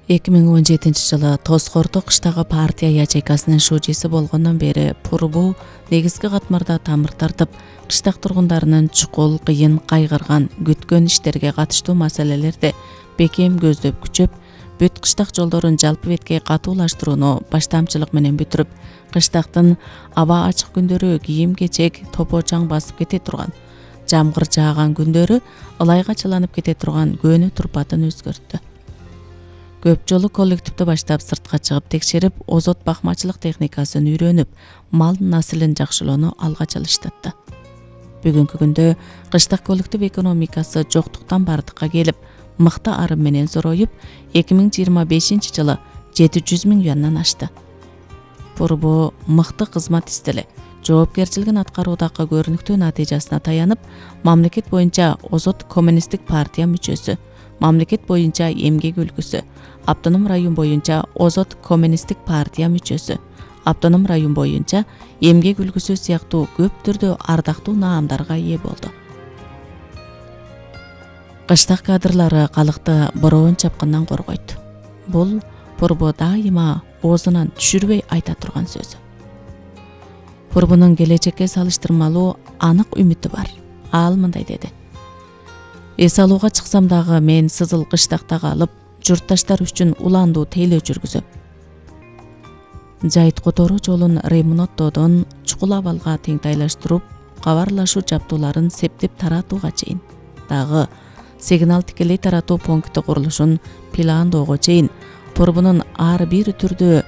2017-жылы Тоскордо кыштагы партия ячейкасынын шужиси болгондон бери Пурбу негизги катмарда тамыр тартып, кыштак тургундарынын чукул, кыйын, кайгырган, күткөн иштерге катыштуу маселелерди бекем көздөп күчөп, бүт кыштак жолдорун жалпы бетке катуулаштырууну баштамчылык менен бүтүрүп, кыштактын аба ачык күндөрү кийим-кечек топочаң басып кете турган, жамгыр жааган күндөрү ылайга чыланып кете турган көөнү турпатын өзгөрттү. Көп жолу коллективди баштап сыртка чыгып текшерип, озот бакмачылык техникасын үйрөнүп, мал наслин жакшылоону алга чалыштатты. Бүгүнкү күндө кыштак коллектив экономикасы жоктуктан бардыкка келип, мыкты арым менен зороюп, 2025-жылы 700 миң юандан ашты. Пурбу мыкты кызмат истели, жоопкерчилигин аткаруудагы көрүнүктүү натыйжасына таянып, мамлекет боюнча озот коммунисттик партия мүчөсү, мамлекет боюнча эмгек үлгүсү, автоном район боюнча озот коммунисттик партия мүчөсү, автоном район боюнча эмгек үлгүсү сыяктуу көп түрдө ардактуу наамдарга ээ болду. Кыштак кадрлары калыкты бороон чапкындан коргойт. Бул Пурбу дайыма оозунан түшүрбөй айта турган сөзү. Пурбунун келечекке салыштырмалуу анык үмүтү бар. Ал мындай деди: эс алууга чыксам дагы мен сызыл кыштакта калып, журтташтар үчүн уландуу тейлөө жүргүзөм. Жайыт которуу жолун ремонттоодон чукул абалга теңтайлаштырып, кабарлашуу жабдууларын септеп таратууга чейин, дагы сигнал тикелей таратуу пункти курулушун пландоого чейин Пурбунун ар бир түрдө